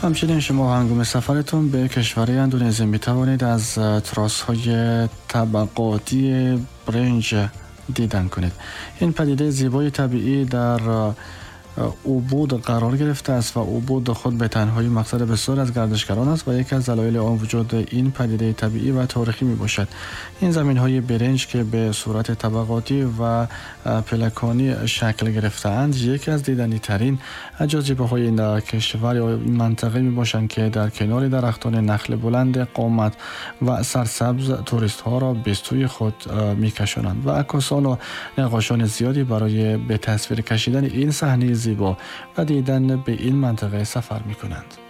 همچنین شما هنگام سفرتون به کشور اندونزی می توانید از تراس‌های طبقاتی برنج دیدن کنید. این پدیده زیبای طبیعی در عبور قرار گرفته است و عبور خود به تنهایی مقصد بسیار از گردشگران است و یکی از دلایل آن وجود این پدیده طبیعی و تاریخی می باشد. این زمین‌های برنج که به صورت طبقاتی و پلکانی شکل گرفته‌اند یکی از دیدنی ترین جاذبه‌های این کشور یا این منطقه می باشند که در کنار درختان نخل بلند قامت و سرسبز توریست ها را به سوی خود می کشانند و عکاسان و نقاشان زیادی برای به تصویر کشیدن این صحنه زیبا و دیدن به این منطقه سفر می کنند.